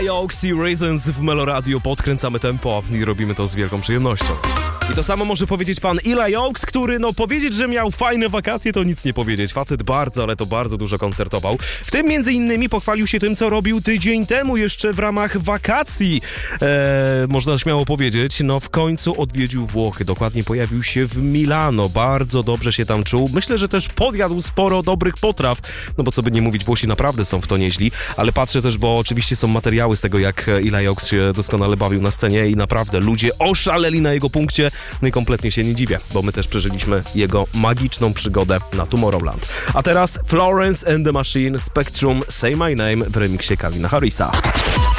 Oxy Reasons w Meloradio, podkręcamy tempo i robimy to z wielką przyjemnością. I to samo może powiedzieć pan Eli Oaks, który powiedzieć, że miał fajne wakacje, to nic nie powiedzieć. Facet bardzo, ale to bardzo dużo koncertował. W tym między innymi pochwalił się tym, co robił tydzień temu jeszcze w ramach wakacji. Można śmiało powiedzieć, w końcu odwiedził Włochy. Dokładnie pojawił się w Milano. Bardzo dobrze się tam czuł. Myślę, że też podjadł sporo dobrych potraw. Bo co by nie mówić, Włosi naprawdę są w to nieźli. Ale patrzę też, bo oczywiście są materiały z tego, jak Eli Oaks się doskonale bawił na scenie i naprawdę ludzie oszaleli na jego punkcie. I kompletnie się nie dziwię, bo my też przeżyliśmy jego magiczną przygodę na Tomorrowland. A teraz Florence and the Machine, Spectrum, Say My Name w remiksie Calvina Harrisa.